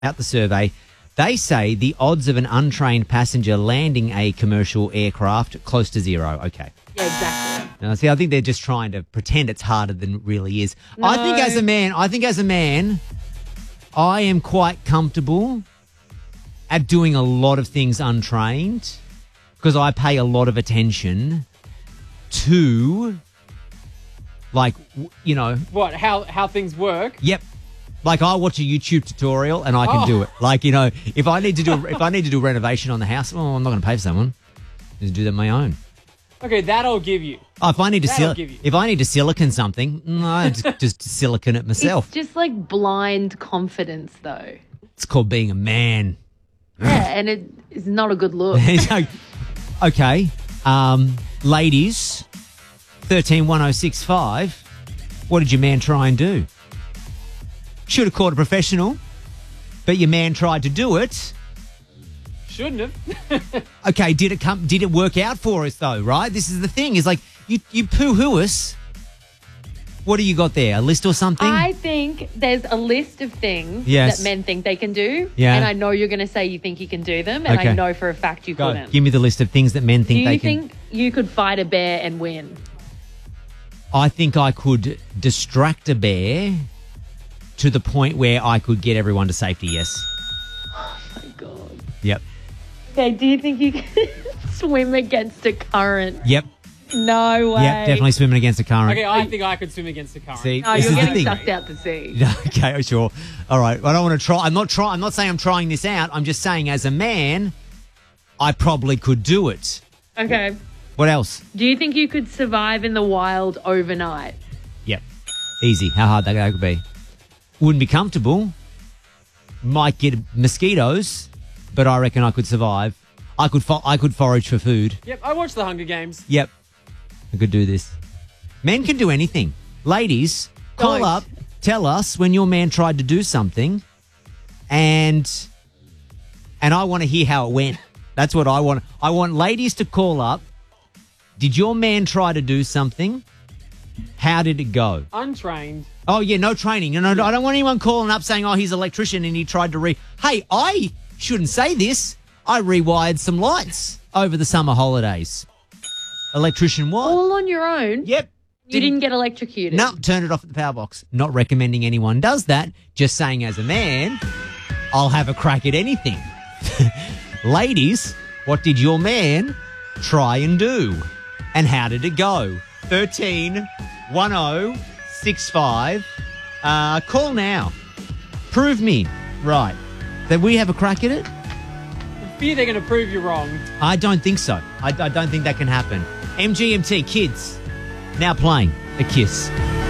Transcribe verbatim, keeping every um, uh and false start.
out the survey. They say the odds of an untrained passenger landing a commercial aircraft close to zero. Okay. Yeah, exactly. Now, see, I think they're just trying to pretend it's harder than it really is. No. I think as a man, I think as a man, I am quite comfortable at doing a lot of things untrained because I pay a lot of attention to, like, you know. What, how, how things work? Yep. Like, I watch a YouTube tutorial and I can Oh. do it. Like, you know, if I need to do if I need to do a renovation on the house, well, I'm not going to pay for someone. Just do that on my own. Okay, that I'll give you. Oh, if I need to That'll sil- give you. if I need to silicon something, no, I just, just silicon it myself. It's just like blind confidence, though. It's called being a man. Yeah, and it is not a good look. So, okay, um, ladies, thirteen one oh six five. What did your man try and do? Should have called a professional, but your man tried to do it. Shouldn't have. Okay, did it come? Did it work out for us though? Right. This is the thing. Is like you you poo-hoo us. What do you got there? A list or something? I think there's a list of things Yes. that men think they can do. Yeah. And I know you're going to say you think you can do them. And Okay. I know for a fact you Go. couldn't. Give me the list of things that men think do they you can. think you could fight a bear and win? I think I could distract a bear to the point where I could get everyone to safety. Yes. Oh, my God. Yep. Okay, do you think you can swim against a current? Yep. No way. Yep. Definitely swimming against the current. Okay, I think I could swim against the current. See, No, this you're is the getting thing. sucked out to sea. Okay, sure. All right. I don't want to try. I'm not trying. I'm not saying I'm trying this out. I'm just saying, as a man, I probably could do it. Okay. What else? Do you think you could survive in the wild overnight? Yep. Easy. How hard that could be. Wouldn't be comfortable. Might get mosquitoes, but I reckon I could survive. I could. Fo- I could forage for food. Yep, I watched The Hunger Games. Yep. I could do this. Men can do anything. Ladies, call Don't. up. Tell us when your man tried to do something, and and I want to hear how it went. That's what I want. I want ladies to call up. Did your man try to do something? How did it go? Untrained. Oh, yeah, no training. No, no, I don't want anyone calling up saying, oh, he's an electrician and he tried to re... Hey, I shouldn't say this. I rewired some lights over the summer holidays. Electrician what? All on your own? Yep. You didn't get electrocuted? No, turn it off at the power box. Not recommending anyone does that. Just saying as a man, I'll have a crack at anything. Ladies, what did your man try and do? And how did it go? thirteen one oh six five. Uh, call now. Prove me right that we have a crack at it. I fear they're going to prove you wrong. I don't think so. I, I don't think that can happen. M G M T Kids now playing A Kiss.